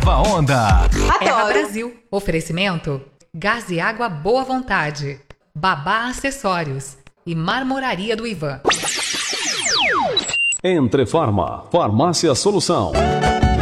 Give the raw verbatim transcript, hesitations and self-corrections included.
nova onda. Eva Brasil. Oferecimento: Gás e Água Boa Vontade, Babá Acessórios e Marmoraria do Ivan. Entre Farma, Farmácia Solução.